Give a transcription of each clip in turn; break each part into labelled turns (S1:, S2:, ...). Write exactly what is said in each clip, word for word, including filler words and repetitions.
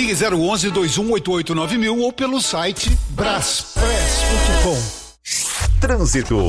S1: Ligue zero onze, dois um oito oito nove mil ou pelo site braspress ponto com.
S2: Trânsito.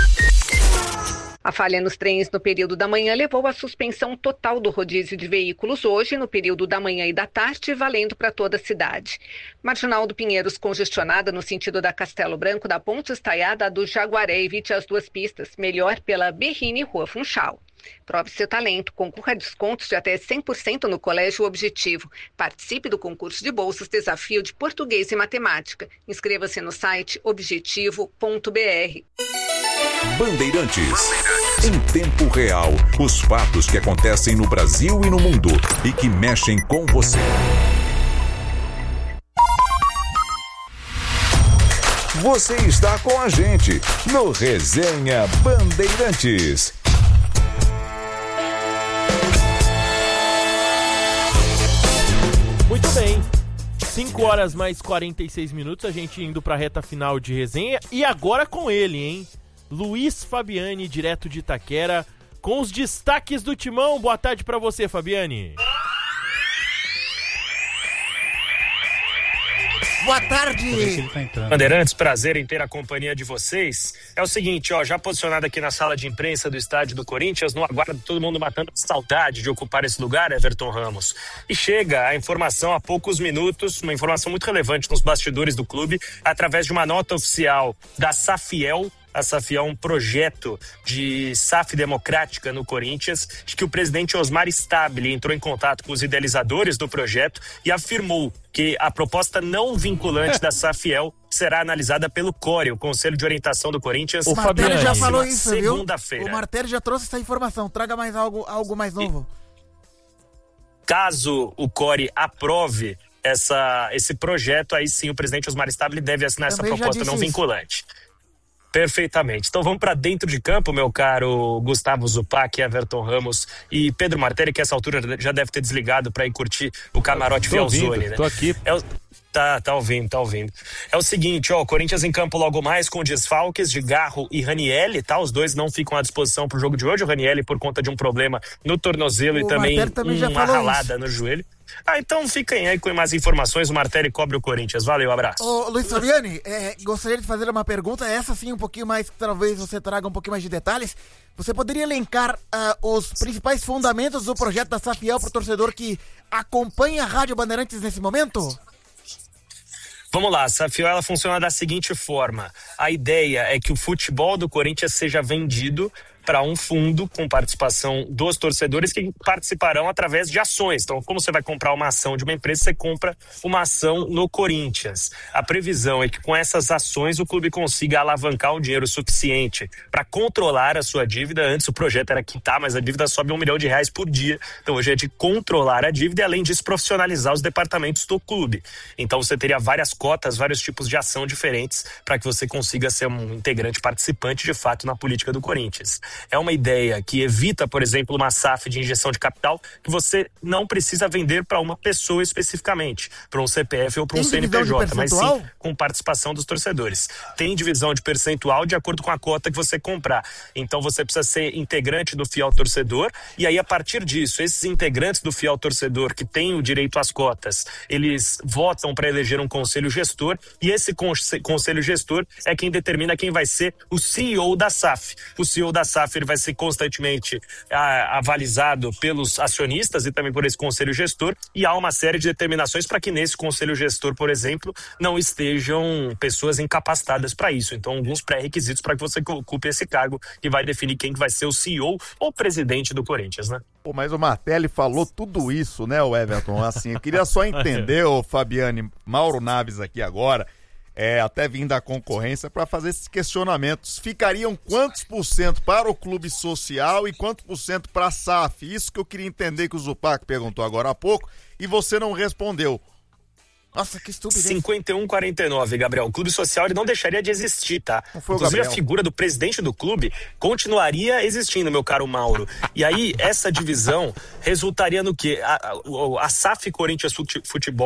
S3: A falha nos trens no período da manhã levou à suspensão total do rodízio de veículos hoje, no período da manhã e da tarde, valendo para toda a cidade. Marginal do Pinheiros congestionada no sentido da Castelo Branco, da Ponte Estaiada do Jaguaré, evite as duas pistas, melhor pela Berrini e Rua Funchal. Prove seu talento, concorra a descontos de até cem por cento no Colégio Objetivo. Participe do concurso de bolsas Desafio de Português e Matemática. Inscreva-se no site objetivo ponto b r.
S2: Bandeirantes. Em tempo real, os fatos que acontecem no Brasil e no mundo e que mexem com você. Você está com a gente no Resenha Bandeirantes.
S4: Muito bem, cinco horas mais quarenta e seis minutos, a gente indo pra reta final de resenha e agora com ele, hein? Luiz Fabiani, direto de Itaquera, com os destaques do Timão. Boa tarde pra você, Fabiani.
S5: Boa tarde.
S6: Bandeirantes, prazer em ter a companhia de vocês. É o seguinte, ó, já posicionado aqui na sala de imprensa do estádio do Corinthians, no aguardo, todo mundo matando saudade de ocupar esse lugar, Everton Ramos. E chega a informação há poucos minutos, uma informação muito relevante nos bastidores do clube, através de uma nota oficial da Safiel. A Safiel é um projeto de S A F democrática no Corinthians, de que o presidente Osmar Stabile entrou em contato com os idealizadores do projeto e afirmou que a proposta não vinculante da Safiel será analisada pelo C O R E, o Conselho de Orientação do Corinthians.
S5: O Martelli já falou isso, viu?
S6: Segunda-feira.
S5: O Martelli já trouxe essa informação. Traga mais algo, algo mais novo.
S6: E, caso o C O R E aprove essa, esse projeto, aí sim o presidente Osmar Stabile deve assinar Também essa proposta não isso. vinculante. Perfeitamente. Então vamos para dentro de campo, meu caro Gustavo Zupac, Everton Ramos e Pedro Martelli, que a essa altura já deve ter desligado para ir curtir o camarote Fielzone, né?
S4: Tô aqui.
S6: É o... Tá, tá ouvindo, tá ouvindo. É o seguinte, ó, o Corinthians em campo logo mais com desfalques de Garro e Ranielli, tá? Os dois não ficam à disposição pro jogo de hoje. O Ranielli por conta de um problema no tornozelo o e também, também uma ralada isso. no joelho. Ah, então fiquem aí com mais informações. O Martelli cobre o Corinthians. Valeu, abraço.
S5: Ô, Luiz Fabiani, é, gostaria de fazer uma pergunta. Essa sim um pouquinho mais, talvez você traga um pouquinho mais de detalhes. Você poderia elencar uh, os principais fundamentos do projeto da Safiel pro torcedor que acompanha a Rádio Bandeirantes nesse momento?
S6: Vamos lá, a Safiel ela funciona da seguinte forma. A ideia é que o futebol do Corinthians seja vendido para um fundo com participação dos torcedores que participarão através de ações. Então, como você vai comprar uma ação de uma empresa, você compra uma ação no Corinthians. A previsão é que com essas ações o clube consiga alavancar um dinheiro suficiente para controlar a sua dívida. Antes o projeto era quitar, mas a dívida sobe um milhão de reais por dia. Então hoje é de controlar a dívida e, além disso, profissionalizar os departamentos do clube. Então você teria várias cotas, vários tipos de ação diferentes para que você consiga ser um integrante participante de fato na política do Corinthians. É uma ideia que evita, por exemplo, uma S A F de injeção de capital que você não precisa vender para uma pessoa especificamente, para um C P F ou para um C N P J, mas sim com participação dos torcedores. Tem divisão de percentual de acordo com a cota que você comprar. Então você precisa ser integrante do fiel torcedor e aí a partir disso, esses integrantes do fiel torcedor que têm o direito às cotas, eles votam para eleger um conselho gestor e esse conselho gestor é quem determina quem vai ser o C E O da S A F. O C E O da S A F ele vai ser constantemente ah, avalizado pelos acionistas e também por esse conselho gestor e há uma série de determinações para que nesse conselho gestor, por exemplo, não estejam pessoas incapacitadas para isso. Então, alguns pré-requisitos para que você ocupe esse cargo que vai definir quem que vai ser o C E O ou presidente do Corinthians, né?
S7: Pô, mas o Martelli falou tudo isso, né, o Everton? Assim, eu queria só entender, o Fabiani, Mauro Naves aqui agora, É, até vindo da concorrência para fazer esses questionamentos. Ficariam quantos por cento para o clube social e quantos por cento para a S A F? Isso que eu queria entender, que o Zupac perguntou agora há pouco e você não respondeu.
S5: Nossa, que estúpido.
S6: cinquenta e um a quarenta e nove, Gabriel. O clube social ele não deixaria de existir, tá? Inclusive a figura do presidente do clube continuaria existindo, meu caro Mauro. E aí essa divisão resultaria no quê? A, a, a S A F Corinthians Futebol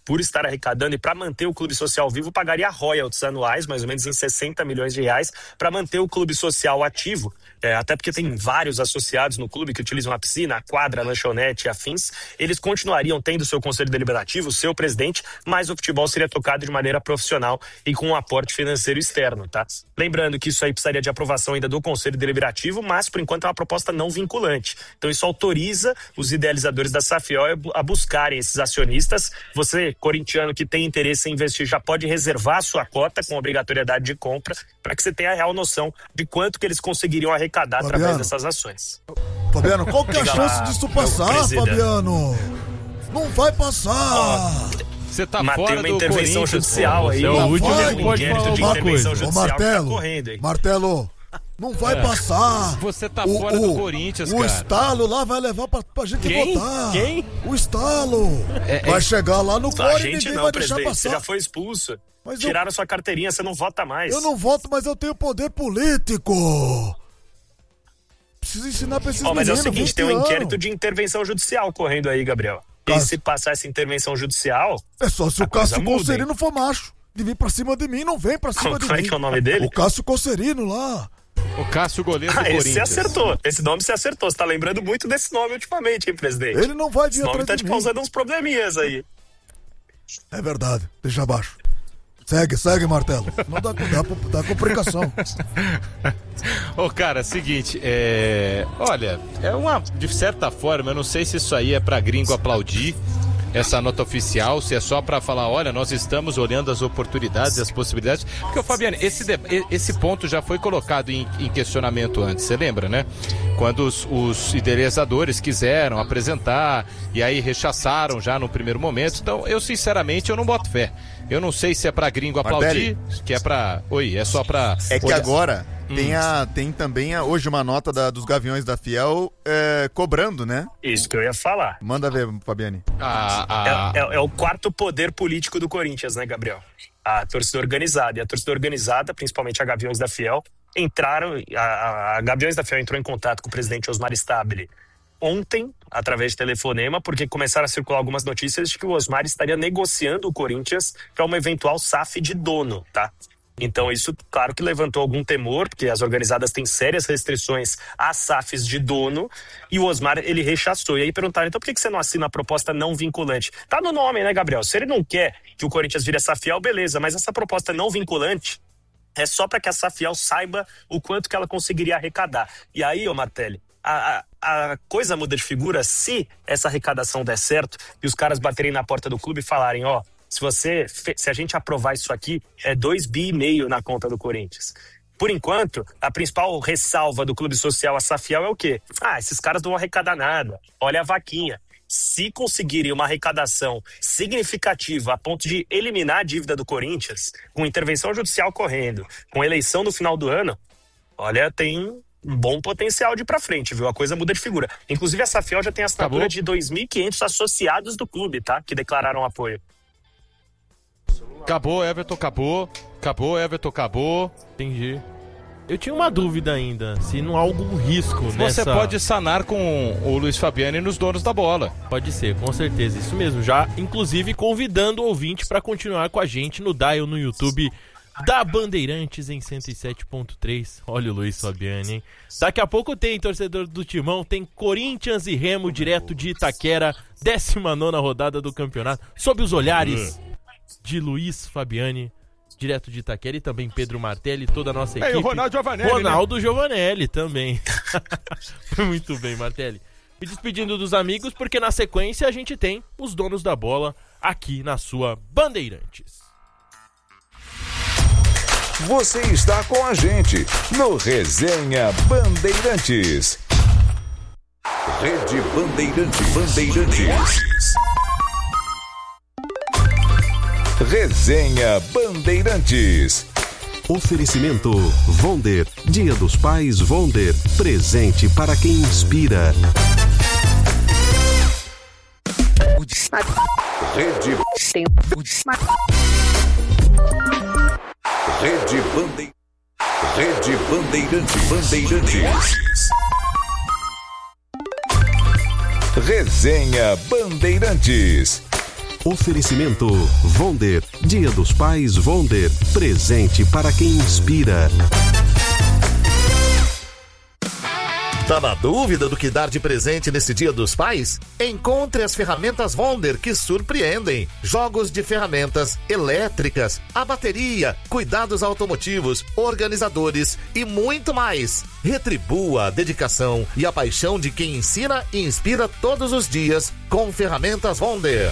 S6: por estar arrecadando, e para manter o clube social vivo, pagaria royalties anuais, mais ou menos em sessenta milhões de reais, para manter o clube social ativo, é, até porque tem vários associados no clube que utilizam a piscina, a quadra, a lanchonete e afins. Eles continuariam tendo seu conselho deliberativo, seu presidente, mas o futebol seria tocado de maneira profissional e com um aporte financeiro externo, tá? Lembrando que isso aí precisaria de aprovação ainda do conselho deliberativo, mas por enquanto é uma proposta não vinculante. Então isso autoriza os idealizadores da Safiol a buscarem esses acionistas. Você, corintiano, que tem interesse em investir, já pode reservar a sua cota com obrigatoriedade de compra, para que você tenha a real noção de quanto que eles conseguiriam arrecadar Fabiano, através dessas ações.
S8: Fabiano, qual que é a Diga chance lá, disso passar, Fabiano? Não vai passar.
S9: Você tá
S6: Mas
S9: fora
S6: tem uma
S9: do
S6: intervenção judicial aí.
S4: É o último
S8: vai,
S4: que pode falar
S8: uma coisa. Ô, Martelo,
S6: tá correndo aí.
S8: Martelo, não vai é. passar.
S9: Você tá
S8: o,
S9: fora
S8: o,
S9: do Corinthians,
S8: o
S9: cara.
S8: O estalo lá vai levar pra, pra gente
S4: Quem?
S8: votar.
S4: Quem?
S8: O estalo. É, vai é... chegar lá no Core e ninguém
S6: não,
S8: vai
S6: presidente,
S8: deixar passar.
S6: Você já foi expulso.
S8: Mas
S6: Tiraram
S8: eu...
S6: sua carteirinha, você não vota mais.
S8: Eu não voto, mas eu tenho poder político. Preciso ensinar pra esses
S6: oh, mas
S8: meninos,
S6: é o seguinte, tem um
S8: anos.
S6: inquérito de intervenção judicial correndo aí, Gabriel. E
S8: Cássio.
S6: se passar essa intervenção judicial...
S8: É só se o Cássio Concerino for macho. De vir pra cima de mim, não vem pra cima
S6: Como
S8: de
S6: mim. Como é que é o nome dele?
S8: O Cássio Concerino lá.
S9: O Cássio, goleiro do
S6: ah,
S9: Corinthians.
S6: Esse você acertou. Esse nome você acertou. Você tá lembrando muito desse nome ultimamente, hein, presidente?
S8: Ele não vai vir
S6: Esse nome
S8: atrás
S6: tá
S8: de
S6: te
S8: mim.
S6: causando uns probleminhas aí.
S8: É verdade. Deixa abaixo. Segue, segue, Martelo. Não dá, dá, dá complicação.
S9: Ô, cara, seguinte, é... olha, é uma, de certa forma, eu não sei se isso aí é pra gringo aplaudir essa nota oficial, se é só pra falar, olha, nós estamos olhando as oportunidades e as possibilidades, porque, Fabiano, esse, de... esse ponto já foi colocado em, em questionamento antes, você lembra, né? Quando os, os idealizadores quiseram apresentar e aí rechaçaram já no primeiro momento, então eu, sinceramente, eu não boto fé. Eu não sei se é pra gringo aplaudir, Martelli. que é pra... Oi, é só pra...
S7: É que
S9: olhar.
S7: agora
S9: hum.
S7: tem, a, tem também a, hoje uma nota da, dos Gaviões da Fiel é, cobrando, né?
S6: Isso que eu ia falar.
S7: Manda ver, Fabiane.
S9: Ah, ah.
S6: É, é, é o quarto poder político do Corinthians, né, Gabriel? A torcida organizada. E a torcida organizada, principalmente a Gaviões da Fiel, entraram... A, a Gaviões da Fiel entrou em contato com o presidente Osmar Stabile ontem, através de telefonema, porque começaram a circular algumas notícias de que o Osmar estaria negociando o Corinthians para uma eventual S A F de dono, tá? Então isso, claro que levantou algum temor, porque as organizadas têm sérias restrições às S A Fs de dono, e o Osmar, ele rechaçou. E aí perguntaram, então por que você não assina a proposta não vinculante? Tá no nome, né, Gabriel? Se ele não quer que o Corinthians vire Safiel, beleza, mas essa proposta não vinculante é só para que a Safiel saiba o quanto que ela conseguiria arrecadar. E aí, ô Martelli, a, a, a coisa muda de figura se essa arrecadação der certo e os caras baterem na porta do clube e falarem, ó, se você, se a gente aprovar isso aqui, é dois bi e meio na conta do Corinthians. Por enquanto, a principal ressalva do clube social a Safiel é o quê? Ah, esses caras não vão arrecadar nada, olha a vaquinha. Se conseguirem uma arrecadação significativa a ponto de eliminar a dívida do Corinthians, com intervenção judicial correndo, com eleição no final do ano, olha, tem um bom potencial de ir pra frente, viu? A coisa muda de figura. Inclusive, a Safiel já tem a assinatura de dois mil e quinhentos associados do clube, tá? Que declararam apoio.
S9: Acabou, Everton, acabou. Acabou, Everton, acabou.
S4: Entendi. Eu tinha uma dúvida ainda, se não há algum risco nessa...
S9: Você pode sanar com o Luiz Fabiani nos donos da bola.
S4: Pode ser, com certeza, isso mesmo. Já, inclusive, convidando o ouvinte para continuar com a gente no Dial no YouTube da Bandeirantes em cento e sete ponto três. Olha o Luiz Fabiani, hein? Daqui a pouco tem torcedor do Timão, tem Corinthians e Remo direto de Itaquera, décima nona rodada do campeonato, sob os olhares de Luiz Fabiani, direto de Itaquera, e também Pedro Martelli, toda a nossa equipe.
S9: É, e o Ronaldo Giovanelli,
S4: Ronaldo
S9: né?
S4: Giovanelli também. Muito bem, Martelli. Me despedindo dos amigos, porque na sequência a gente tem os donos da bola aqui na sua Bandeirantes.
S2: Você está com a gente no Resenha Bandeirantes. Rede Bandeirante Bandeirantes. Resenha Bandeirantes.
S10: Oferecimento Vonder. Dia dos Pais Vonder. Presente para quem inspira.
S2: Rede. Rede Bandeirante. Rede Bandeirante Bandeirantes. Resenha Bandeirantes.
S10: Oferecimento Vonder. Dia dos Pais Vonder. Presente para quem inspira.
S11: Tá na dúvida do que dar de presente nesse Dia dos Pais? Encontre as ferramentas Vonder que surpreendem. Jogos de ferramentas elétricas, a bateria, cuidados automotivos, organizadores e muito mais. Retribua a dedicação e a paixão de quem ensina e inspira todos os dias com ferramentas Vonder.